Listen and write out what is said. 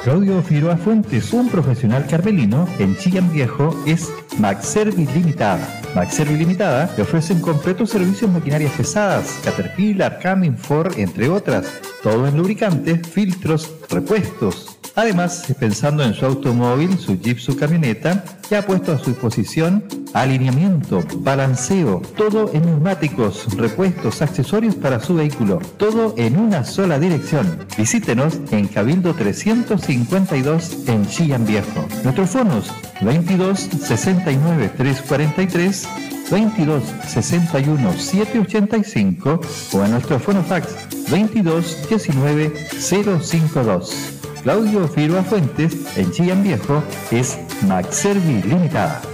Claudio Figueroa Fuentes, un profesional carmelino en Chillán Viejo, es Maxservice Limitada. Maxservice Limitada le ofrecen completos servicios en maquinarias pesadas, Caterpillar, Cummins, Ford, entre otras, todo en lubricantes, filtros, repuestos. Además, pensando en su automóvil, su Jeep, su camioneta, ya ha puesto a su disposición alineamiento, balanceo, todo en neumáticos, repuestos, accesorios para su vehículo, todo en una sola dirección. Visítenos en Cabildo 352 en Chillán Viejo. Nuestros fonos 22 69 343, 22 61 785 o a nuestro fono fax 22 19 052. Claudio Figueroa Fuentes en Chillán Viejo es Maxservice Limitada.